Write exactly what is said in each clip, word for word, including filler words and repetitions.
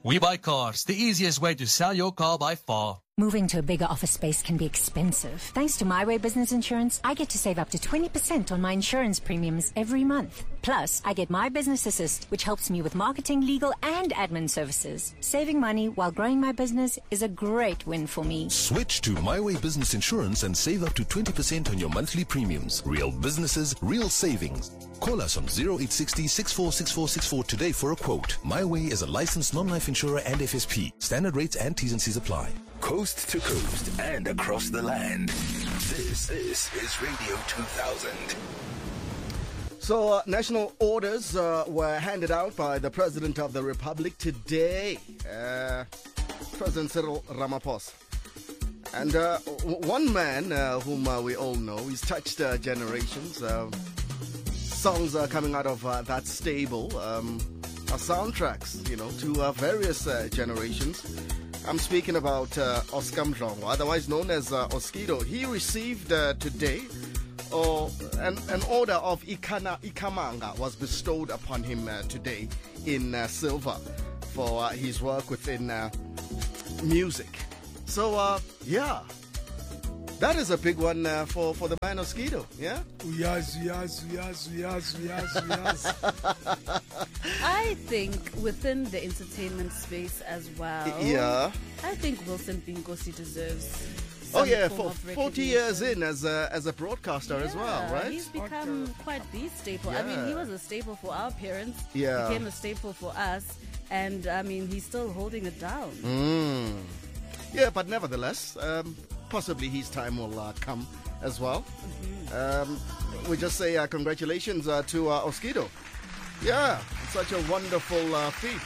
We Buy Cars, the easiest way to sell your car by far. Moving to a bigger office space can be expensive. Thanks to My Way Business Insurance, I get to save up to twenty percent on my insurance premiums every month. Plus, I get My Business Assist, which helps me with marketing, legal, and admin services. Saving money while growing my business is a great win for me. Switch to My Way Business Insurance and save up to twenty percent on your monthly premiums. Real businesses, real savings. Call us on zero eight six zero, six four six four six four today for a quote. My Way is a licensed non-life insurer and F S P. Standard rates and T's and C's apply. Coast to coast and across the land. This, this is Radio two thousand. So, uh, national orders uh, were handed out by the President of the Republic today, uh, President Cyril Ramaphosa. And uh, w- one man uh, whom uh, we all know, he's touched uh, generations. Uh, songs are coming out of uh, that stable um, are soundtracks, you know, to uh, various uh, generations. I'm speaking about uh, Oscar Mdlongwa, otherwise known as uh, Oskido. He received uh, today, or an, an order of Ikana, Ikamanga was bestowed upon him uh, today in uh, silver for uh, his work within uh, music. So, uh, yeah, that is a big one uh, for, for the man Oskido, yeah? Yes, yes, yes, yes, yes, yes. I think within the entertainment space as well, Yeah. I think Wilson Pinkosi deserves Oh some yeah, form for of forty years recognition. in as a as a broadcaster as well, Yeah, right? He's become quite the staple. I mean, he was a staple for our parents. Yeah. Became a staple for us. And, I mean, he's still holding it down. Mm. Yeah, but nevertheless, um, possibly his time will uh, come as well. Mm-hmm. Um, we just say uh, congratulations uh, to uh, Oskido. Yeah, such a wonderful uh, feat.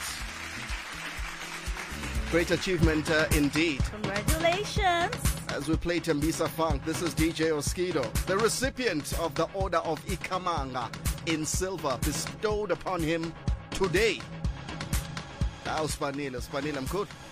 Great achievement uh, indeed. Congratulations. As we play Tembisa Funk, this is D J Oskido, the recipient of the Order of Ikamanga in silver bestowed upon him today. Now, Spanile, Spanile, I'm good.